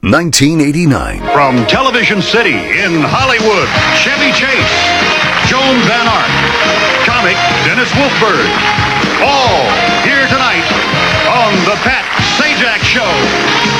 1989. From Television City in Hollywood, Chevy Chase, Joan Van Ark, comic Dennis Wolfberg. All here tonight on The Pat Sajak Show.